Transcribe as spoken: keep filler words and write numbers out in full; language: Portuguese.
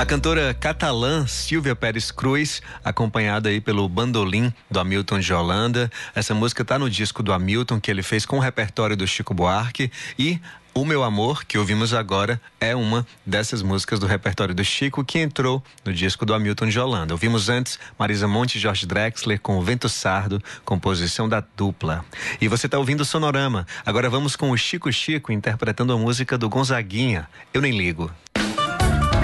A cantora catalã Sílvia Pérez Cruz, acompanhada aí pelo bandolim do Hamilton de Holanda. Essa música tá no disco do Hamilton, que ele fez com o repertório do Chico Buarque, e O Meu Amor, que ouvimos agora, é uma dessas músicas do repertório do Chico que entrou no disco do Hamilton de Holanda. Ouvimos antes Marisa Monte e Jorge Drexler com O Vento Sardo, composição da dupla. E você está ouvindo o Sonorama. Agora vamos com o Chico Chico interpretando a música do Gonzaguinha, Eu Nem Ligo.